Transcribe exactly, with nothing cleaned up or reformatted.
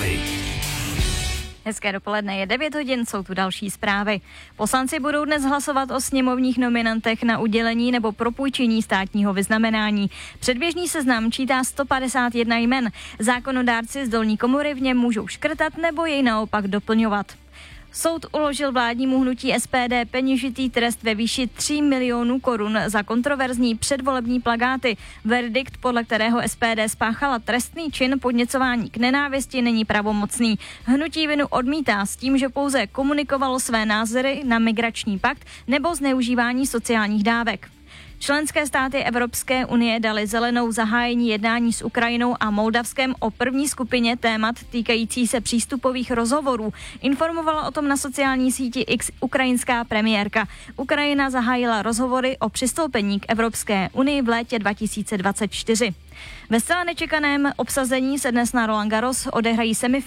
zprávy. Hezké dopoledne, je devět hodin, jsou tu další zprávy. Poslanci budou dnes hlasovat o sněmovních nominantech na udělení nebo propůjčení státního vyznamenání. Předběžný seznam čítá sto padesát jedna jmen. Zákonodárci z dolní komory v něm můžou škrtat nebo jej naopak doplňovat. Soud uložil vládnímu hnutí S P D peněžitý trest ve výši tří milionů korun za kontroverzní předvolební plakáty. Verdikt, podle kterého S P D spáchala trestný čin podněcování k nenávisti, není pravomocný. Hnutí vinu odmítá s tím, že pouze komunikovalo své názory na migrační pakt nebo zneužívání sociálních dávek. Členské státy Evropské unie dali zelenou zahájení jednání s Ukrajinou a Moldavskem o první skupině témat týkající se přístupových rozhovorů. Informovala o tom na sociální síti X ukrajinská premiérka. Ukrajina zahájila rozhovory o přistoupení k Evropské unii v létě dva tisíce dvacet čtyři. Ve zcela nečekaném obsazení se dnes na Roland Garros odehrají semifinále